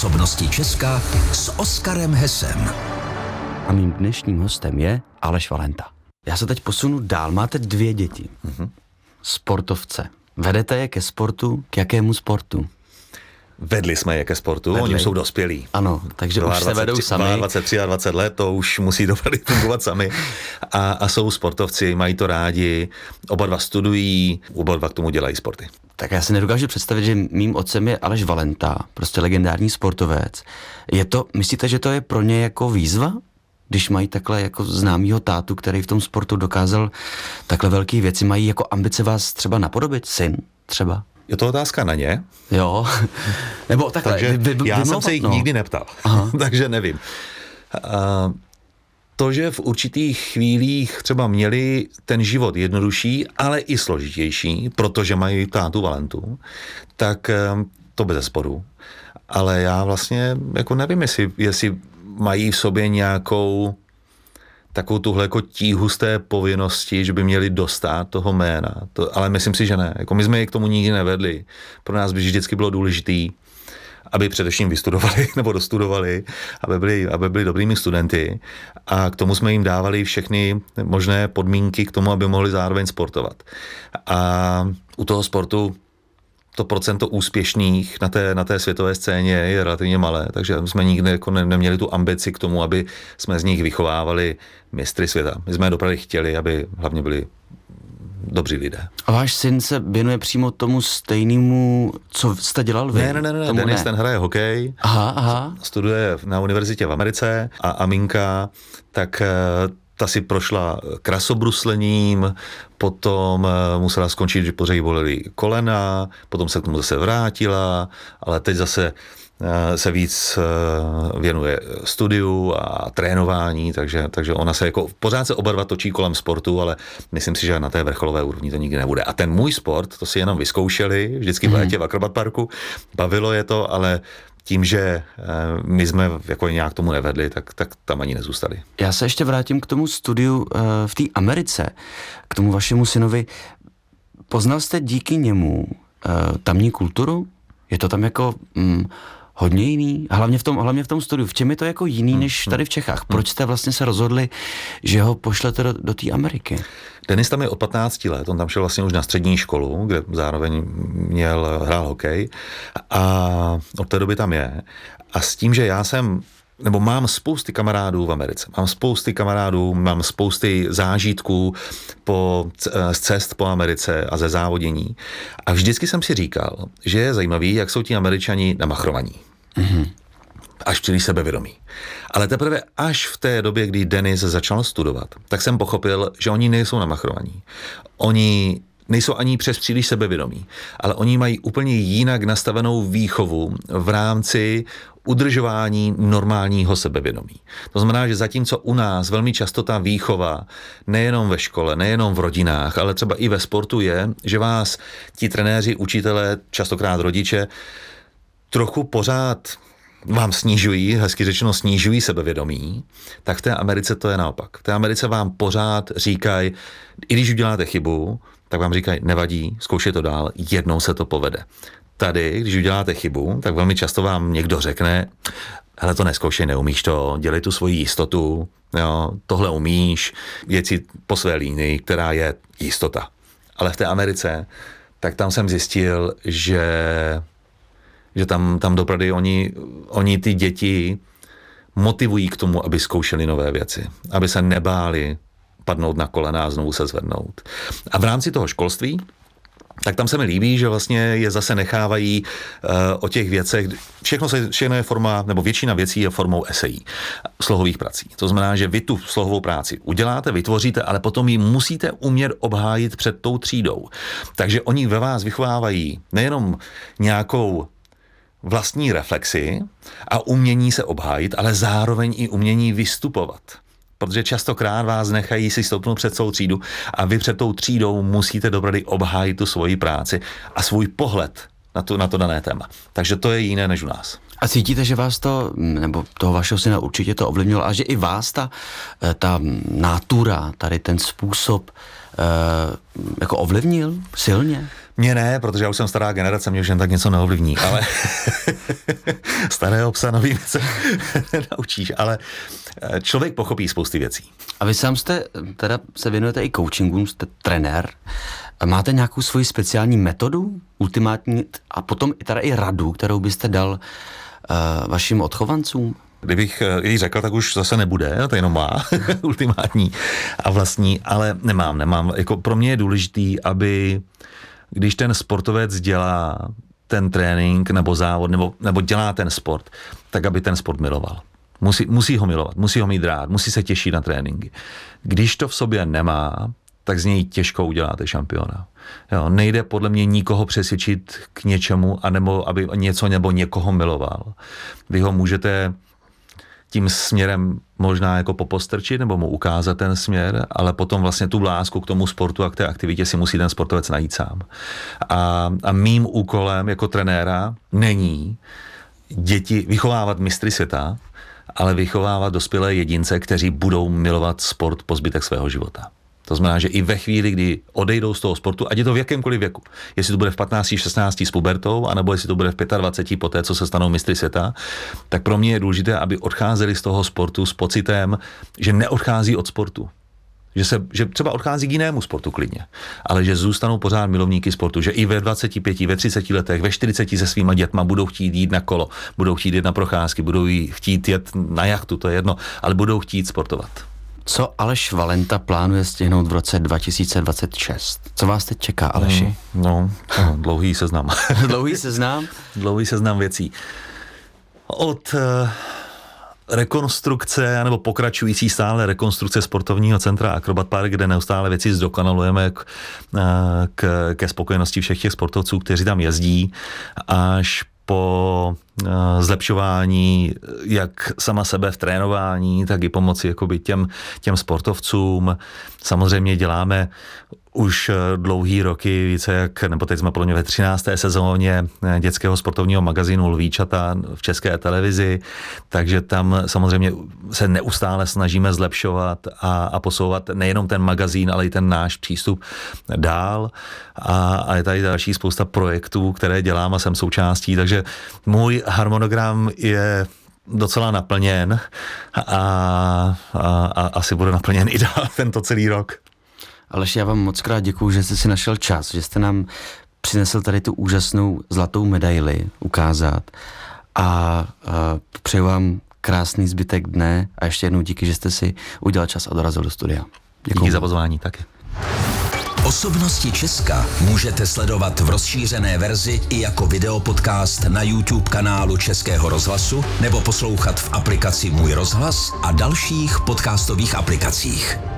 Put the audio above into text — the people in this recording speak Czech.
Osobnosti Česka s Oskarem Hesem. A mým dnešním hostem je Aleš Valenta. Já se teď posunu dál. Máte 2 děti. Sportovce. Vedete je ke sportu? K jakému sportu? Vedli jsme je ke sportu, oni jsou dospělí. Ano, takže už se vedou sami. 23 a 20 let, to už musí dopravdy fungovat sami. A jsou sportovci, mají to rádi, oba dva studují, oba dva k tomu dělají sporty. Tak já si nedokážu představit, že mým otcem je Aleš Valenta, prostě legendární sportovec. Myslíte, že to je pro ně jako výzva? Když mají takhle jako známýho tátu, který v tom sportu dokázal takhle velké věci, mají jako ambice vás třeba napodobit? Syn třeba? Je to otázka na ně? Jo. Nebo takhle. Takže já jsem se jich nikdy neptal, takže nevím. To, že v určitých chvílích třeba měli ten život jednodušší, ale i složitější, protože mají tátu Valentu, tak to bezesporu. Ale já vlastně jako nevím, jestli mají v sobě nějakou takovou tuhle jako tíhu z té povinnosti, že by měli dostat toho jména. Ale myslím si, že ne. Jako my jsme je k tomu nikdy nevedli. Pro nás by vždycky bylo důležitý, aby především vystudovali nebo dostudovali, aby byli dobrými studenty, a k tomu jsme jim dávali všechny možné podmínky k tomu, aby mohli zároveň sportovat. A u toho sportu to procento úspěšných na té světové scéně je relativně malé, takže jsme nikdy jako neměli tu ambici k tomu, aby jsme z nich vychovávali mistry světa. My jsme je opravdu chtěli, aby hlavně byli dobří lidé. A váš syn se věnuje přímo tomu stejnému, co jste dělal vy? Ne. Denis ten hraje hokej, studuje na univerzitě v Americe, a Aminka, tak ta si prošla krasobruslením, potom musela skončit, že pořád jí bolely kolena, potom se k tomu zase vrátila, ale teď zase se víc věnuje studiu a trénování, takže ona se jako, pořád se oba dva točí kolem sportu, ale myslím si, že na té vrcholové úrovni to nikdy nebude. A ten můj sport, to si jenom vyzkoušeli, vždycky v létě v Akrobat Parku, bavilo je to, ale tím, že my jsme jako nějak tomu nevedli, tak tam ani nezůstali. Já se ještě vrátím k tomu studiu v té Americe, k tomu vašemu synovi. Poznal jste díky němu tamní kulturu? Je to tam jako hodně jiný? Hlavně v tom studiu. V čem je to jako jiný než tady v Čechách? Proč jste vlastně se rozhodli, že ho pošlete do té Ameriky? Denis tam je od 15 let, on tam šel vlastně už na střední školu, kde zároveň hrál hokej, a od té doby tam je. A s tím, že mám spousty kamarádů v Americe, mám spousty zážitků z cest po Americe a ze závodění. A vždycky jsem si říkal, že je zajímavý, jak jsou ti Američani namachrovaní. Až příliš sebevědomí. Ale teprve až v té době, kdy Denis začal studovat, tak jsem pochopil, že oni nejsou namachrovaní. Oni nejsou ani přes příliš sebevědomí, ale oni mají úplně jinak nastavenou výchovu v rámci udržování normálního sebevědomí. To znamená, že zatímco u nás velmi často ta výchova, nejenom ve škole, nejenom v rodinách, ale třeba i ve sportu je, že vás ti trenéři, učitelé, častokrát rodiče, trochu pořád vám hezky řečeno snižují sebevědomí, tak v té Americe to je naopak. V té Americe vám pořád říkají, i když uděláte chybu, tak vám říkají, nevadí, zkoušej to dál, jednou se to povede. Tady, když uděláte chybu, tak velmi často vám někdo řekne, hele, to neskoušej, neumíš to, dělej tu svoji jistotu, jo, tohle umíš, věci po své línii, která je jistota. Ale v té Americe, tak tam jsem zjistil, že tam dopravdy oni ty děti motivují k tomu, aby zkoušeli nové věci, aby se nebáli padnout na kolena a znovu se zvednout. A v rámci toho školství, tak tam se mi líbí, že vlastně je zase nechávají o těch věcech, všechno je forma, nebo většina věcí je formou esejí, slohových prací. To znamená, že vy tu slohovou práci uděláte, vytvoříte, ale potom ji musíte umět obhájit před tou třídou. Takže oni ve vás vychovávají nejenom nějakou vlastní reflexi a umění se obhájit, ale zároveň i umění vystupovat. Protože častokrát vás nechají si stoupnout před svou třídu a vy před tou třídou musíte dopravdy obhájit tu svoji práci a svůj pohled na to dané téma. Takže to je jiné než u nás. A cítíte, že vás to, nebo toho vašeho syna určitě to ovlivnilo, a že i vás ta natura, tady ten způsob jako ovlivnil silně? Mně ne, protože já už jsem stará generace, mě už jen tak něco neovlivní, ale starého psa novým se naučíš, ale člověk pochopí spousty věcí. A vy sám teda se věnujete i coachingu, jste trenér. Máte nějakou svoji speciální metodu, ultimátní, a potom teda i radu, kterou byste dal vašim odchovancům? Kdybych ji řekl, tak už zase nebude, to jenom má ultimátní a vlastní, ale nemám. Jako pro mě je důležitý, aby když ten sportovec dělá ten trénink nebo závod, nebo dělá ten sport, tak aby ten sport miloval. Musí ho milovat, musí ho mít rád, musí se těšit na tréninky. Když to v sobě nemá, tak z něj těžko uděláte šampiona. Jo, nejde podle mě nikoho přesvědčit k něčemu, anebo aby něco nebo někoho miloval. Vy ho můžete tím směrem možná jako popostrčit nebo mu ukázat ten směr, ale potom vlastně tu lásku k tomu sportu a k té aktivitě si musí ten sportovec najít sám. A mým úkolem jako trenéra není děti vychovávat mistry světa, ale vychovávat dospělé jedince, kteří budou milovat sport po zbytek svého života. To znamená, že i ve chvíli, kdy odejdou z toho sportu, ať je to v jakémkoliv věku, jestli to bude v 15, 16 s pubertou, anebo jestli to bude v 25 po té, co se stanou mistry světa, tak pro mě je důležité, aby odcházeli z toho sportu s pocitem, že neodchází od sportu. Že třeba odchází k jinému sportu klidně, ale že zůstanou pořád milovníky sportu, že i ve 25, ve 30 letech, ve 40 se svýma dětma budou chtít jít na kolo, budou chtít jít na procházky, budou chtít jet na jachtu, to je jedno, ale budou chtít sportovat. Co Aleš Valenta plánuje stihnout v roce 2026? Co vás teď čeká, Aleši? Dlouhý seznam. Dlouhý seznam? Dlouhý seznam věcí. Od rekonstrukce, nebo pokračující stále rekonstrukce sportovního centra Acrobat Park, kde neustále věci zdokonalujeme ke spokojenosti všech těch sportovců, kteří tam jezdí, až po zlepšování jak sama sebe v trénování, tak i pomoci jakoby těm sportovcům. Samozřejmě děláme už dlouhý roky, nebo teď jsme podle mě ve 13. sezóně dětského sportovního magazínu Lvíčata v České televizi, takže tam samozřejmě se neustále snažíme zlepšovat a posouvat nejenom ten magazín, ale i ten náš přístup dál. A je tady další spousta projektů, které dělám a jsem součástí, takže můj harmonogram je docela naplněn a asi bude naplněn i dál tento celý rok. Aleši, já vám moc krát děkuju, že jste si našel čas, že jste nám přinesl tady tu úžasnou zlatou medaili ukázat a přeju vám krásný zbytek dne a ještě jednou díky, že jste si udělal čas a dorazil do studia. Děkuju. Díky za pozvání, taky. Osobnosti Česka můžete sledovat v rozšířené verzi i jako videopodcast na YouTube kanálu Českého rozhlasu nebo poslouchat v aplikaci Můj rozhlas a dalších podcastových aplikacích.